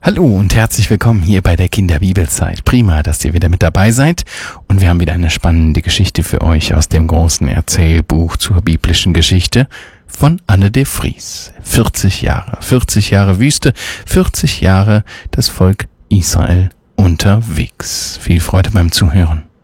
Hallo und herzlich willkommen hier bei der Kinderbibelzeit. Prima, dass ihr wieder mit dabei seid. Und wir haben wieder eine spannende Geschichte für euch aus dem großen Erzählbuch zur biblischen Geschichte von Anne de Vries. 40 Jahre Wüste, 40 Jahre das Volk Israel unterwegs. Viel Freude beim Zuhören.